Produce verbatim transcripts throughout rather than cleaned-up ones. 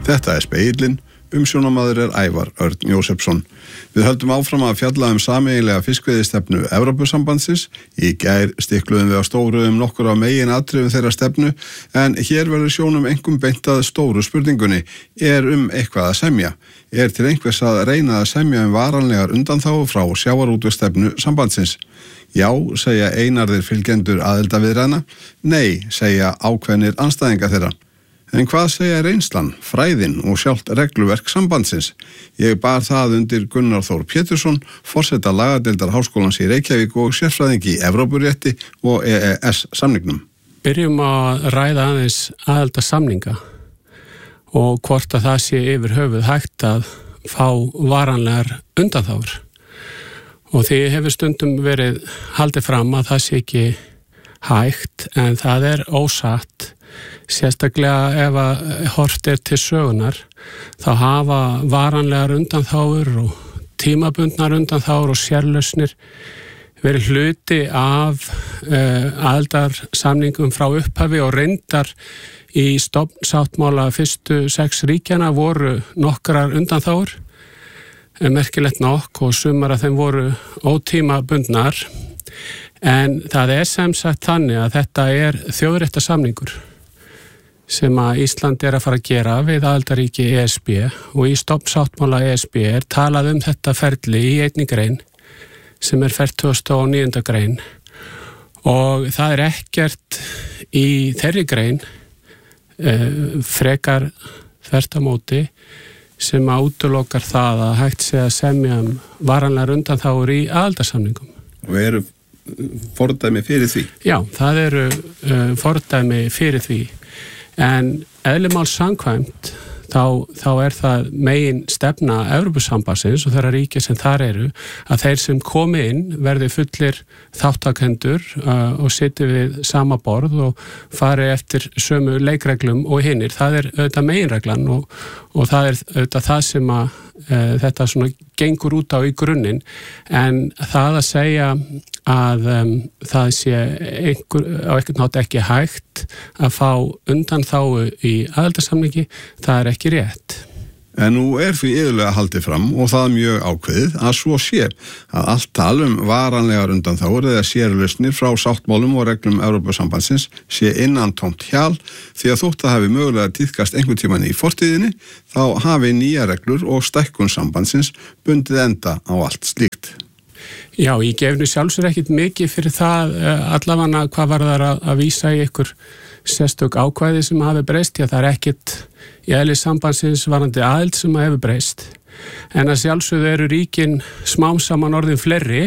Þetta er Spegillinn, umsjónarmaður er Ævar Örn Jósefsson. Við höldum áfram að fjalla um sameiginlega fiskveiðistefnu Evrópusambandsins. Í gær stikluðum við á stóru um nokkur af megin atriðum þeirra stefnu, en hér verður sjónum einkum beint að stóru spurningunni: er um eitthvað að semja? Er til einhvers að reyna að semja um varanlegar undanþágur frá sjávarútvegsstefnu sambandsins? Já, segja einarðir fylgjendur aðildarviðræðna. Nei, segja ákveðnir andstæðingar þeirra. En hvað segja reynslan, fræðin og sjálft regluverk sambandsins? Ég bar það undir Gunnar Þór Pétursson, forseta lagadeildar Háskólans í Reykjavík og sérfræðingi í Evrópurétti og E E S-samningnum. Byrjum að ræða aðeins aðildarsamninga og hvort að það sé yfir höfuð hægt að fá varanlegar undanþágur. Og því hefur stundum verið haldið fram að það sé ekki hægt, en það er ósatt. Sérstaklega ef að hort er til sögunar, þá hafa varanlegar undanþágur og tímabundnar undanþágur og sérlausnir verið hluti af uh, aðildarsamningum frá upphafi, og reyndar í stofnsáttmála fyrstu sex ríkjana voru nokkrar undanþágur, merkilegt nokk, og sumar af þeim voru ótímabundnar. En það er sem sagt þannig að þetta er þjóðréttarsamningur sem að Ísland er að fara að gera við aðildarríki E S B, og í stofnsáttmála E S B er talað um þetta ferli í einni grein sem er fertugasta og níunda grein, og það er ekkert í þeirri grein eh, frekar þvert á móti sem að útilokar það að hægt sé að semja um varanlegar undanþágur í aðildarsamningum. Og eru fordæmi fyrir því? Já, það eru uh, fordæmi fyrir því. En eðli máls samkvæmt þá, þá er það megin stefna Evrópusambandsins og þeirra ríki sem þar eru, að þeir sem komi inn verði fullir þáttakendur uh, og sitji við sama borð og fari eftir sömu leikreglum og hinnir. Það er auðvitað meginreglan, og, og það er auðvitað það sem að uh, þetta svona gengur út á í grunninn. En það að segja að um, það sé einhver, á einhvern hátt ekki hægt að fá undanþágu í aðildarsamningi, það er ekki rétt. En nú er því yfirlega haldið fram, og það mjög ákveðið, að svo sé að allt tal um varanlegar undanþágur eða sérlausnir frá sáttmálum og reglum Evrópusambandsins sé innantómt hjal, því að þótt að hafi mögulega tíðkast einhvern tímann í fortíðinni, þá hafi nýja reglur og stækkun sambandsins bundið enda á allt slíkt. Já, ég gefnu sjálfsögur ekkit mikið fyrir það, allavega hvað var það að, að vísa í ykkur sérstök ákvæði sem hafi breyst. Já, það er ekkit í eðli sambandsins varandi aðild sem hefur breyst. En að sjálfsögðu eru ríkin smám saman orðin fleiri,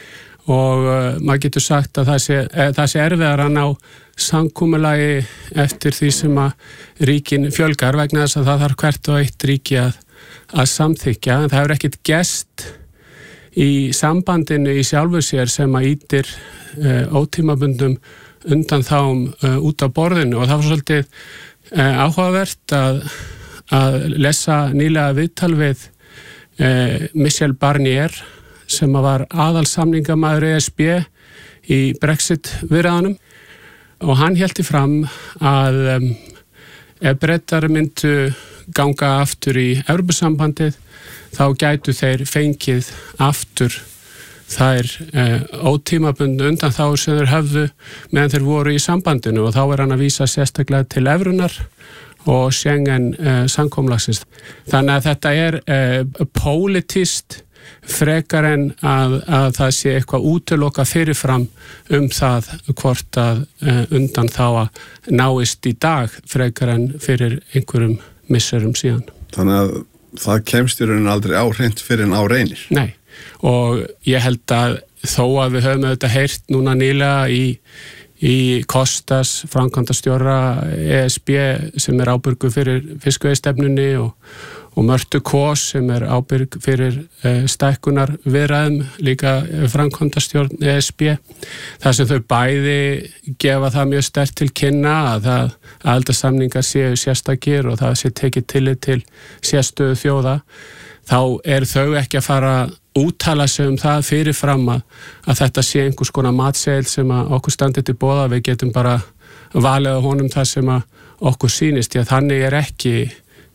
og uh, maður getur sagt að það sé, eh, það sé erfiðar að ná samkomulagi eftir því sem að ríkin fjölgar, vegna þess að það þarf hvert og eitt ríki að, að samþykja. En það hefur ekkit gest í sambandinu í sjálfu sér sem að ýtir uh, ótímabundum undan þáum uh, út á borðinu, og það var svolítið uh, áhugavert að, að lesa nýlega viðtal við uh, Michel Barnier, sem var aðalsamningamaður E S B í Brexit viðræðunum, og hann héldi fram að um, ef Bretar myndu ganga aftur í Evrópusambandið, þá gætu þeir fengið aftur þær eh, ótímabundnu undanþágur sem þeir höfðu meðan þeir voru í sambandinu, og þá er hann að vísa sérstaklega til evrunar og Schengen eh, samkomulagsins. Þannig að þetta er eh, pólitískt frekar en að, að það sé eitthvað útiloka fyrirfram um það hvort að eh, undanþága náist í dag frekar en fyrir einhverjum misserum síðan. Þannig að það kemst í rauninni aldrei á hreint fyrir en á reynir. Nei, og ég held að þó að við höfum auðvitað heyrt núna nýlega í, í Kostas, framkvæmdastjóra E S B, sem er ábyrgur fyrir fiskveiðistefnunni, og, og Mörtu Kós, sem er ábyrg fyrir uh, stækkunar viðræðum, líka framkvæmdastjórn E S B. Það sem þau bæði gefa það mjög sterkt til kynna að það aðildarsamningar séu sérstakir og það sé tekið tillit til sérstöðu þjóða, þá er þau ekki að fara úttala sig um það fyrirfram að, að þetta sé einhvers konar matseðil sem að okkur standi til boða, við getum bara valið á honum það sem að okkur sýnist, því að þannig er ekki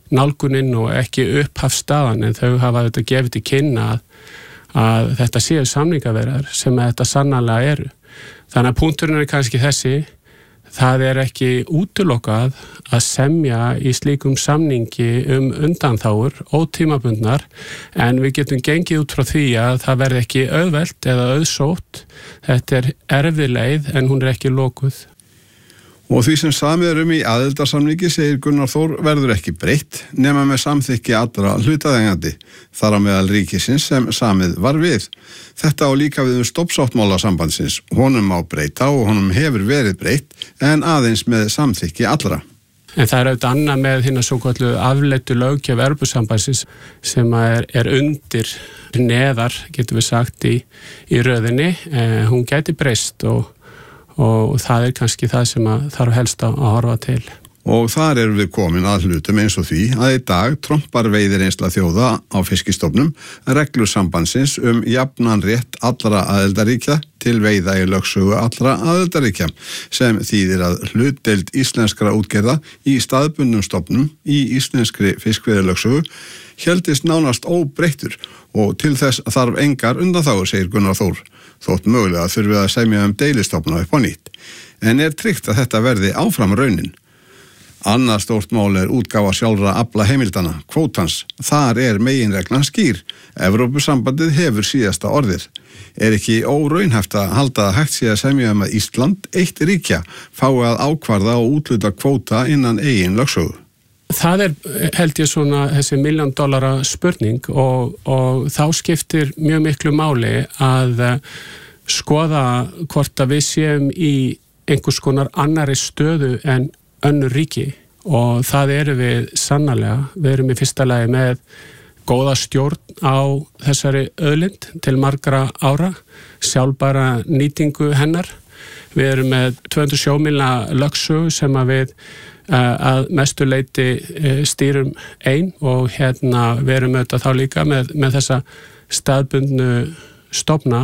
nálguninn og ekki upphafsstaðan, en þau hafa þetta gefið til kynna að, að þetta séu samningaverðar sem þetta sannarlega eru. Þannig að punkturinn er kannski þessi, það er ekki útilokað að semja í slíkum samningi um undanþágur, ótímabundnar, en við getum gengið út frá því að það verði ekki auðvelt eða auðsótt. Þetta er erfið leið en hún er ekki lokuð. Og því sem samið er um í aðildarsamningi, segir Gunnar Þór, verður ekki breytt nema með samþykki allra hlutaðeigandi, þar á meðal ríkisins sem samið var við. Þetta á líka við um stoppsáttmála sambandsins. Honum má breyta og honum hefur verið breytt, en aðeins með samþykki allra. En það er auðvitað annað með hérna svo kallu afleiddu löggjöf Evrópusambandsins sem er, er undir neðar, getum við sagt, í, í röðinni. Eh, hún gæti breyst og og það er kannski það sem að þarf helst að horfa til. Og þar erum við komin að hlutum eins og því að í dag trompar veiðireynsla þjóða á fiskistofnum reglur sambandsins um jafnan rétt allra aðildarríkja til veiða í lögsögu allra aðildarríkja, sem þýðir að hlutdeild íslenskra útgerða í staðbundnum stofnum í íslenskri fiskveiðilögsögu héldist nánast óbreyttur og til þess þarf engar undanþágur, segir Gunnar Þór. Þótt mögulega þurfið að semja um deilistofna upp á nýtt. En er tryggt að þetta verði áfram raunin? Annað stórt mál er útgáfa sjálfra afla heimildana, kvótans. Þar er meginreglan skýr. Evrópusambandið hefur síðasta orðið. Er ekki óraunhæft að halda að hægt sé að semja um að Ísland, eitt ríkja, fái að ákvarða og útluta kvóta innan eigin lögsögu? Það er, held ég, svona þessi milljón dollara spurning og, og þá skiptir mjög miklu máli að skoða hvort að við séum í einhvers konar annari stöðu en önnur ríki og það eru við sannarlega. Við erum í fyrsta lagi með góða stjórn á þessari auðlind til margra ára, sjálfbæra nýtingu hennar. Við erum með tvö hundruð sjómílna lögsögu sem að við að mestu leyti stýrum ein og hérna við erum auðvitað þá líka með, með þessa staðbundnu stofna.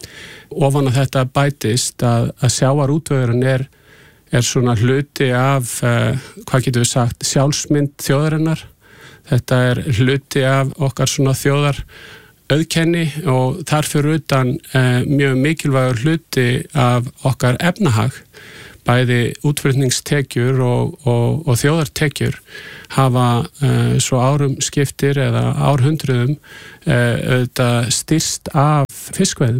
Ofan að þetta bætist að, að sjávarútvegurinn er, er svona hluti af, uh, hvað getum við sagt, sjálfsmynd þjóðarinnar. Þetta er hluti af okkar svona þjóðar auðkenni og þar fyrir utan uh, mjög mikilvægur hluti af okkar efnahag. Bæði útflutningstekjur og, og, og þjóðartekjur hafa uh, svo árum skiptir eða árhundruðum uh, auðvitað styrst af fiskveiðum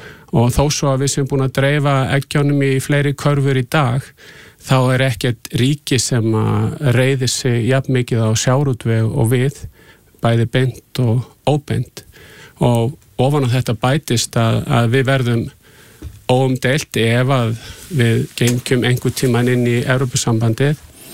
og þó svo að við sem búin að dreifa eggjunum í fleiri körfur í dag þá er ekkert ríki sem að reiði sig jafn mikið á sjávarútveg og við, bæði beint og óbeint og ofan á þetta bætist að, að við verðum óumdeilt ef að við gengjum einhver tíman inn í Evrópusambandið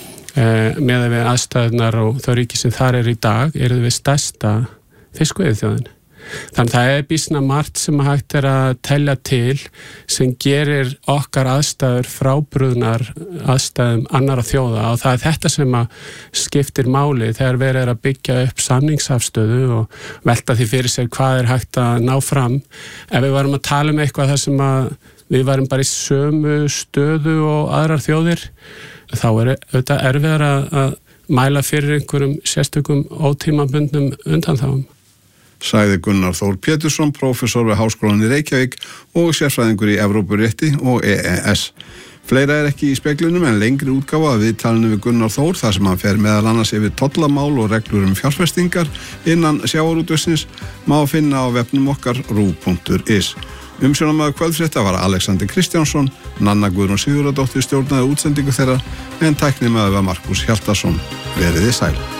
eh, með að við aðstæðunar og þau ríki sem þar er í dag eru við stærsta fiskveiðiþjóðin. Þannig það er býsna margt sem hægt er að telja til sem gerir okkar aðstæður frábrugðnar aðstæðum annara þjóða og það er þetta sem að skiptir máli þegar verið er að byggja upp samningsafstöðu og velta því fyrir sér hvað er hægt að ná fram. Ef við varum að tala um eitthvað þar sem að við varum bara í sömu stöðu og aðrar þjóðir, þá er þetta erfiðar að, að mæla fyrir einhverjum sérstökum ótímabundnum undanþágum. Sagði Gunnar Þór Pétursson, prófessor við Háskólann í Reykjavík og sérfræðingur í Evrópurétti og E E S. Fleira er ekki í speglunum en lengri útgáfa af viðtalinu við Gunnar Þór þar sem hann fer meðal annars yfir tollamál og reglur um fjárfestingar innan sjávarútvegsins má finna á vefnum okkar rúv punktur is. Umsjónarmaður kvöldfrétta var Alexander Kristjánsson, Nanna Guðrún Sigurðardóttir stjórnaði útsendingu þeirra en tæknimaður var Markus Hjaltason. Veriði sæl.